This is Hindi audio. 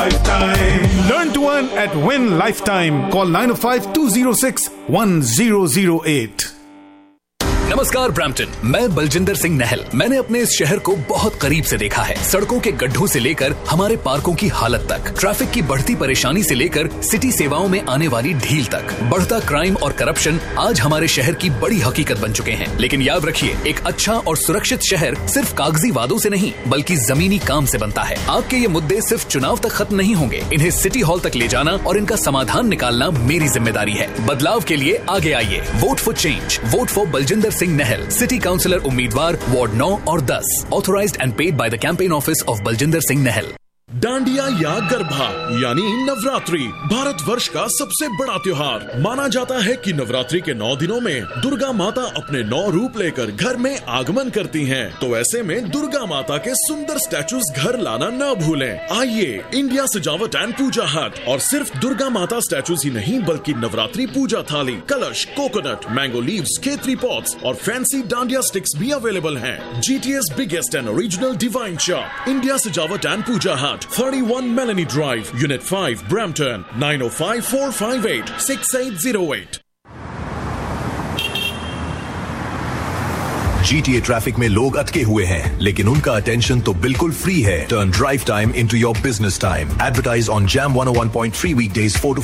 Learn to earn at Win Lifetime. Call 905-206-1008. नमस्कार ब्रैम्पटन, मैं बलजिंदर सिंह नहल। मैंने अपने इस शहर को बहुत करीब से देखा है। सड़कों के गड्ढों से लेकर हमारे पार्कों की हालत तक, ट्रैफिक की बढ़ती परेशानी से लेकर सिटी सेवाओं में आने वाली ढील तक, बढ़ता क्राइम और करप्शन आज हमारे शहर की बड़ी हकीकत बन चुके हैं। लेकिन याद रखिए, एक अच्छा और सुरक्षित शहर सिर्फ कागजी वादों से नहीं बल्कि जमीनी काम से बनता है। आपके ये मुद्दे सिर्फ चुनाव तक खत्म नहीं होंगे, इन्हें सिटी हॉल तक ले जाना और इनका समाधान निकालना मेरी जिम्मेदारी है। बदलाव के लिए आगे आइए, vote for change, vote for Baljinder Singh नहल, city councillor उम्मीदवार वार्ड 9 और 10, authorised and paid by the campaign office of Baljinder Singh नहल। Dandiya या गरबा यानी नवरात्रि भारतवर्ष का सबसे बड़ा त्योहार माना जाता है कि नवरात्रि के 9 दिनों में दुर्गा माता अपने 9 रूप लेकर घर में आगमन करती हैं। तो ऐसे में दुर्गा माता के सुंदर स्टैचूज घर लाना न भूलें। आइए इंडिया सजावट एंड पूजा हट और सिर्फ दुर्गा माता स्टैचूज ही नहीं बल्कि नवरात्रि पूजा थाली, कलश, कोकोनट, मैंगो लीव्स, केतरी पॉट्स और फैंसी डांडिया स्टिक्स भी अवेलेबल हैं। GT's biggest and original divine shop, India सजावट एंड पूजा हट, 31 Melanie Drive, Unit 5, Brampton, 905-458-6808. GTA traffic में लोग अटके हुए हैं, लेकिन उनका अटेंशन तो बिल्कुल फ्री है। Turn drive time into your business time. Advertise on Jam 101.3 weekdays 4 to